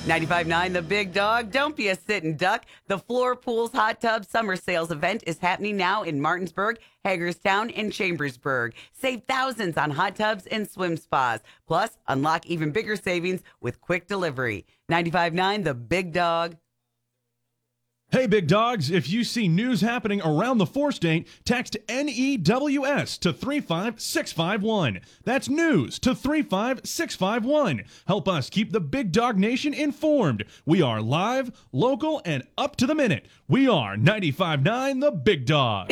95.9 The Big Dog. Don't be a sitting duck. The Floor Pools Hot Tub Summer Sales event is happening now in Martinsburg, Hagerstown, and Chambersburg. Save thousands on hot tubs and swim spas. Plus, unlock even bigger savings with quick delivery. 95.9 The Big Dog. Hey, big dogs, if you see news happening around the four-state, text NEWS to 35651. That's news to 35651. Help us keep the Big Dog Nation informed. We are live, local, and up to the minute. We are 95.9 The Big Dog.